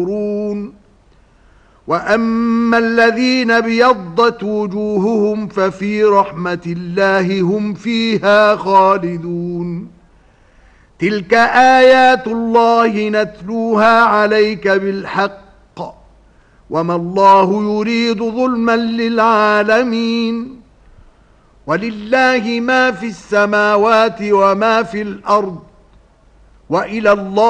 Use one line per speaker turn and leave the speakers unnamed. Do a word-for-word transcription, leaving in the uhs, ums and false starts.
وأما الذين ابيضت وجوههم ففي رحمة الله هم فيها خالدون. تلك آيات الله نتلوها عليك بالحق وما الله يريد ظلما للعالمين. ولله ما في السماوات وما في الأرض وإلى الله